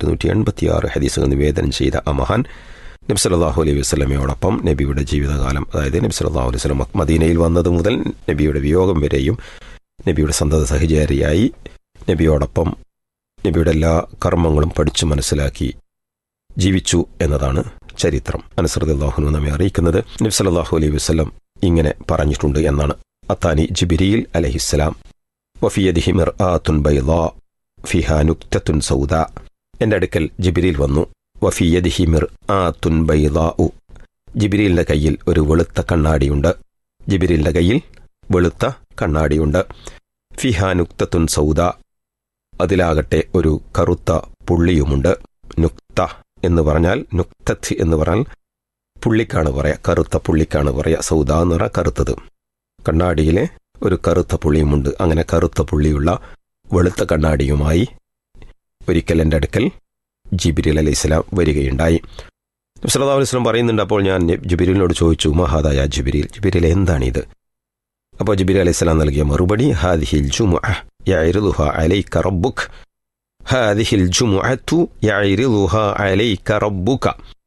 1186 ഹദീസുകൾ നിവേദനം ചെയ്ത ആ മഹാൻ നബി സല്ലല്ലാഹു അലൈഹി വസല്ലമയോടൊപ്പം നബിയുടെ ജീവിതകാലം, അതായത് നബി സല്ലല്ലാഹു അലൈഹി വസല്ലം മദീനയിൽ വന്നത് മുതൽ നബിയുടെ വിയോഗം വരെയും നബിയുടെ സന്തത സഹചാരിയായി നബിയോടൊപ്പം നബിയുടെ എല്ലാ കർമ്മങ്ങളും പഠിച്ചു മനസ്സിലാക്കി ജീവിച്ചു എന്നതാണ് ചരിത്രം. അനസ് റളിയല്ലാഹു അൻഹു നമ്മെ അറിയിക്കുന്നത് നബി സല്ലല്ലാഹു അലൈഹി വസല്ലം ഇങ്ങനെ പറഞ്ഞിട്ടുണ്ട് എന്നാണ്. അത്താനി ജിബ്രീൽ അലൈഹിസ്സലാം വഫി യദിഹി മിർആത്തുൻ ബൈളാ ഫിഹാ നുക്തത്തുൻ സൗദാ. എൻ്റെ അടുക്കൽ ജിബ്രീൽ വന്നു. വഫി യദിഹി മിർആത്തുൻ ബൈളാഉ. ജിബ്രീലിൻ്റെ കയ്യിൽ ഒരു വെളുത്ത കണ്ണാടിയുണ്ട്. ജിബ്രീലിൻ്റെ കയ്യിൽ വെളുത്ത കണ്ണാടിയുണ്ട്. ഫിഹാ നുക്തത്തുൻ സൗദാ. അതിലാകട്ടെ ഒരു കറുത്ത പുള്ളിയുമുണ്ട്. നുക്ത എന്ന് പറഞ്ഞാൽ, നുക്തത്ത് എന്ന് പറഞ്ഞാൽ പുള്ളിക്കാണ് പറയുക, കറുത്ത പുള്ളിക്കാണ് പറയുക. സൗദ എന്ന് പറഞ്ഞാൽ കറുത്തത്. കണ്ണാടിയിലെ ഒരു കറുത്ത പുള്ളിയുമുണ്ട്. അങ്ങനെ കറുത്ത പുള്ളിയുള്ള വെളുത്ത കണ്ണാടിയുമായി ഒരിക്കൽ എൻ്റെ അടുക്കൽ ജിബ്രീൽ അലൈഹിസ്സലാം വരികയുണ്ടായി. നബി സല്ലല്ലാഹു അലൈഹി വസല്ലം പറയുന്നുണ്ട്, അപ്പോൾ ഞാൻ ജിബ്രീലിനോട് ചോദിച്ചു, മഹാദായ ജിബ്രീൽ, ജിബ്രീൽ എന്താണിത്? അപ്പോൾ ജിബ്രീൽ അലൈഹിസ്സലാം നൽകിയ മറുപടി, ഹാദിഹിൽ ജുമുഅ യഅരിദുഹാ അലൈക റബ്ബുക. ഹാദിഹിൽ ജുമുഅതു യഅരിദുഹാ അലൈക റബ്ബുക.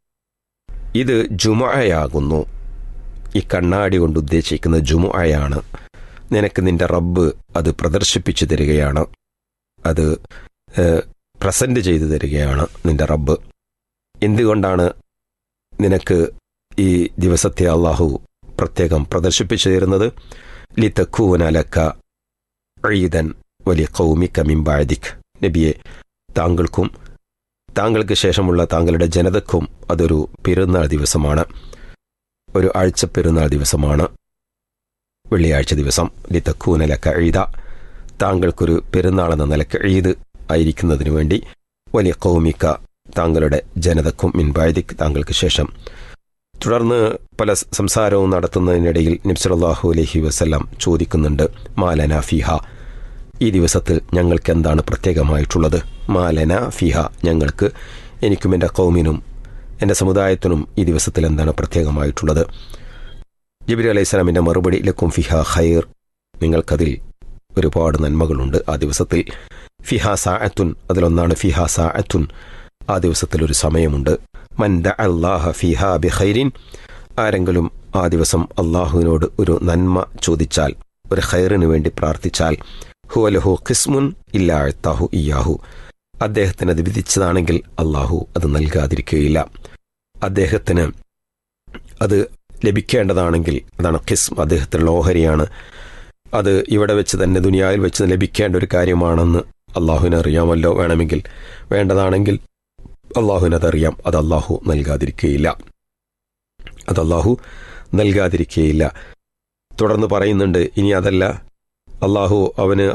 ഇത് ജുമുഅയാകുന്നു. ഈ കണ്ണാടി കൊണ്ട് ഉദ്ദേശിക്കുന്നത് ജുമുഅയാണ്. നിനക്ക് നിന്റെ റബ്ബ് അത് പ്രദർശിപ്പിച്ചു തരികയാണ്, അത് പ്രസന്റ് ചെയ്തു തരികയാണ് നിന്റെ റബ്ബ്. എന്തുകൊണ്ടാണ് നിനക്ക് ഈ ദിവസത്തെ അള്ളാഹു പ്രത്യേകം പ്രദർശിപ്പിച്ചു തരുന്നത്? ലിതകൂന ലക ഈദൻ വലിഖൗമിക മിൻ ബഅദിക. നബിയെ, താങ്കൾക്കും താങ്കൾക്ക് ശേഷമുള്ള താങ്കളുടെ ജനതക്കും അതൊരു പെരുന്നാൾ ദിവസമാണ്, ഒരു ആഴ്ച പെരുന്നാൾ ദിവസമാണ്, വെള്ളിയാഴ്ച ദിവസം. ലിതകൂന ലക ഈദ, താങ്കൾക്കൊരു പെരുന്നാൾ എന്ന നിലക്ക് ഈദ് ആയിരിക്കുന്നതിനു വേണ്ടി. വലിഖൗമിക, താങ്കളുടെ ജനതക്കും മിൻ ബഅദിക, താങ്കൾക്ക് ശേഷം. തുടർന്ന് പല സംസാരവും നടത്തുന്നതിനിടയിൽ നബി സല്ലല്ലാഹു അലൈഹി വസല്ലം ചോദിക്കുന്നുണ്ട്, മാലന ഫിഹ, ഈ ദിവസത്തിൽ ഞങ്ങൾക്ക് എന്താണ് പ്രത്യേകമായിട്ടുള്ളത്? മാലന ഫിഹ, ഞങ്ങൾക്ക്, എനിക്കും എൻ്റെ കൗമിനും എൻ്റെ സമുദായത്തിനും ഈ ദിവസത്തിൽ എന്താണ് പ്രത്യേകമായിട്ടുള്ളത്? ജിബ്രീൽ അലൈഹി സ്വലാമിൻ്റെ മറുപടി, ലക്കും ഫിഹ ഖൈർ, നിങ്ങൾക്കതിൽ ഒരുപാട് നന്മകളുണ്ട് ആ ദിവസത്തിൽ. ഫിഹ സാഅത്തുൻ, അതിലൊന്നാണ് ഫിഹ സാഅത്തുൻ, ആ ദിവസത്തിൽ ഒരു സമയമുണ്ട്. മൻ ദഅ അല്ലാഹ ഫിഹ ബിഖൈരിൻ, ആരെങ്കിലും ആ ദിവസം അള്ളാഹുവിനോട് ഒരു നന്മ ചോദിച്ചാൽ, ഒരു ഖൈറിന് വേണ്ടി പ്രാർത്ഥിച്ചാൽ, ഹുവ ലഹു ഖിസ്മുൻ ഇല്ലാ അഅതാഹു ഇയ്യാഹു, അദ്ദേഹത്തിന് അത് വിധിച്ചതാണെങ്കിൽ അള്ളാഹു അത് നൽകാതിരിക്കുകയില്ല. അദ്ദേഹത്തിന് അത് ലഭിക്കേണ്ടതാണെങ്കിൽ, അതാണ് ഖിസ്ം, അദ്ദേഹത്തിനുള്ള ഓഹരിയാണ്, അത് ഇവിടെ വെച്ച് തന്നെ ദുനിയാവിൽ വെച്ച് ലഭിക്കേണ്ട ഒരു കാര്യമാണെന്ന് അള്ളാഹുവിനെ അറിയാമല്ലോ. വേണമെങ്കിൽ, വേണ്ടതാണെങ്കിൽ അള്ളാഹുവിനതറിയാം, അത് അള്ളാഹു നൽകാതിരിക്കുകയില്ല, അത് അള്ളാഹു നൽകാതിരിക്കുകയില്ല. തുടർന്ന് പറയുന്നുണ്ട്, ഇനി അതല്ല, അള്ളാഹു അവന്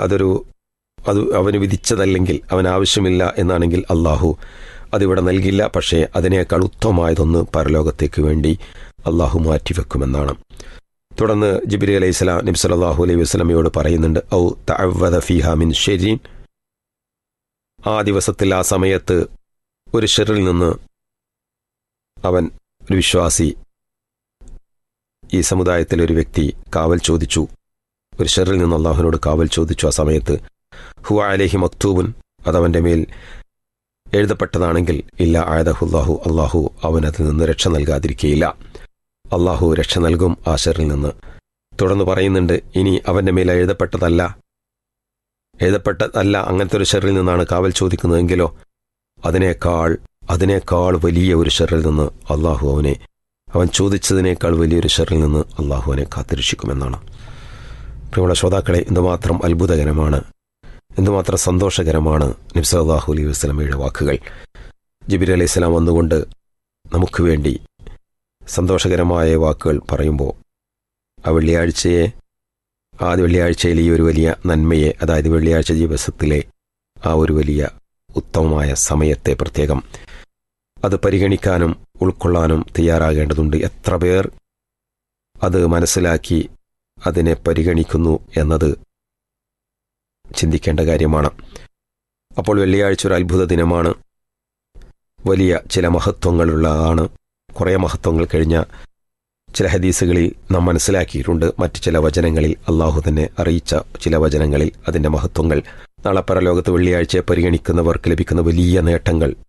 അവന് വിധിച്ചതല്ലെങ്കിൽ, അവന് ആവശ്യമില്ല എന്നാണെങ്കിൽ അള്ളാഹു അതിവിടെ നൽകില്ല. പക്ഷേ അതിനേക്കാൾ ഉത്തമമായതൊന്ന് പരലോകത്തേക്ക് വേണ്ടി അള്ളാഹു മാറ്റിവെക്കുമെന്നാണ്. തുടർന്ന് ജിബ്രീൽ അലൈഹിസ്സലാം നബി സല്ലല്ലാഹു അലൈഹി വസല്ലമയോട് പറയുന്നുണ്ട്, ഔ തഅവ്വദ ഫീഹാ മിൻ ശർരിൻ, ആ ദിവസത്തിൽ, ആ സമയത്ത് ഒരു ഷർറിൽ നിന്ന് അവൻ, ഒരു വിശ്വാസി, ഈ സമുദായത്തിലെ ഒരു വ്യക്തി കാവൽ ചോദിച്ചു, ഒരു ഷർറിൽ നിന്ന് അള്ളാഹുവിനോട് കാവൽ ചോദിച്ചു. ആ സമയത്ത് ഹുവ അലൈഹി മക്തൂബുൻ, അതവൻ്റെ മേൽ എഴുതപ്പെട്ടതാണെങ്കിൽ, ഇല്ല ആയദഹുല്ലാഹു, അള്ളാഹു അവനതിൽ നിന്ന് രക്ഷ നൽകാതിരിക്കുകയില്ല, അള്ളാഹു രക്ഷ നൽകും ആ ഷർറിൽ നിന്ന്. തുടർന്ന് പറയുന്നുണ്ട്, ഇനി അവൻ്റെ മേൽ എഴുതപ്പെട്ടതല്ല, അങ്ങനത്തെ ഒരു ഷർറിൽ നിന്നാണ് കാവൽ ചോദിക്കുന്നതെങ്കിലോ, അതിനേക്കാൾ വലിയ ഒരു ഷർറിൽ നിന്ന് അള്ളാഹു അവൻ ചോദിച്ചതിനേക്കാൾ വലിയൊരു ഷർറിൽ നിന്ന് അള്ളാഹു അവനെ കാത്തുരക്ഷിക്കുമെന്നാണ്. പ്രിയമുള്ള ശ്രോതാക്കളെ, എന്തുമാത്രം അത്ഭുതകരമാണ്, എന്തുമാത്രം സന്തോഷകരമാണ് നബി സല്ലല്ലാഹു അലൈഹി വസല്ലമയുടെ വാക്കുകൾ. ജിബ്രീൽ അലൈഹി സ്വലാം വന്നുകൊണ്ട് നമുക്ക് വേണ്ടി സന്തോഷകരമായ വാക്കുകൾ പറയുമ്പോൾ, ആ വെള്ളിയാഴ്ചയിലെ ഈ ഒരു വലിയ നന്മയെ, അതായത് വെള്ളിയാഴ്ച ദിവസത്തിലെ ആ ഒരു വലിയ ഉത്തമമായ സമയത്തെ പ്രത്യേകം അത് പരിഗണിക്കാനും ഉൾക്കൊള്ളാനും തയ്യാറാകേണ്ടതുണ്ട്. എത്ര പേർ അത് മനസ്സിലാക്കി അതിനെ പരിഗണിക്കുന്നു എന്നത് ചിന്തിക്കേണ്ട കാര്യമാണ്. അപ്പോൾ വെള്ളിയാഴ്ച ഒരു അത്ഭുത ദിനമാണ്, വലിയ ചില മഹത്വങ്ങളുള്ളതാണ്. കുറേ മഹത്വങ്ങൾ കഴിഞ്ഞ ചില ഹദീസുകളിൽ നാം മനസ്സിലാക്കിയിട്ടുണ്ട്. മറ്റ് ചില വചനങ്ങളിൽ, അള്ളാഹു തന്നെ അറിയിച്ച ചില വചനങ്ങളിൽ അതിൻ്റെ മഹത്വങ്ങൾ, നാളെ പരലോകത്ത് വെള്ളിയാഴ്ചയെ പരിഗണിക്കുന്നവർക്ക് ലഭിക്കുന്ന വലിയ നേട്ടങ്ങൾ